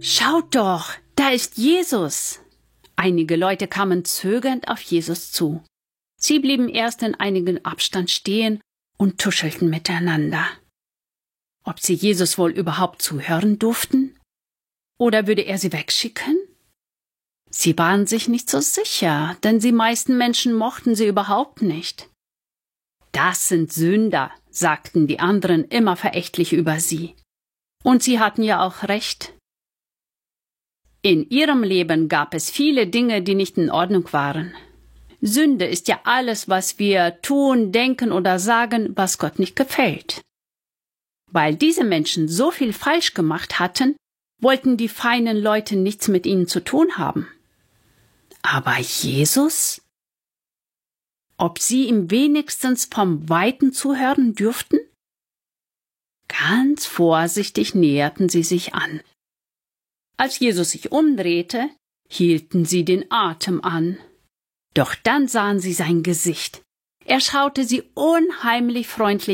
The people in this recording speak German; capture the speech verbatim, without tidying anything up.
Schaut doch, da ist Jesus! Einige Leute kamen zögernd auf Jesus zu. Sie blieben erst in einigem Abstand stehen und tuschelten miteinander. Ob sie Jesus wohl überhaupt zuhören durften? Oder würde er sie wegschicken? Sie waren sich nicht so sicher, denn die meisten Menschen mochten sie überhaupt nicht. Das sind Sünder, sagten die anderen immer verächtlich über sie. Und sie hatten ja auch recht. In ihrem Leben gab es viele Dinge, die nicht in Ordnung waren. Sünde ist ja alles, was wir tun, denken oder sagen, was Gott nicht gefällt. Weil diese Menschen so viel falsch gemacht hatten, wollten die feinen Leute nichts mit ihnen zu tun haben. Aber Jesus? Ob sie ihm wenigstens vom Weiten zuhören dürften? Ganz vorsichtig näherten sie sich an. Als Jesus sich umdrehte, hielten sie den Atem an. Doch dann sahen sie sein Gesicht. Er schaute sie unheimlich freundlich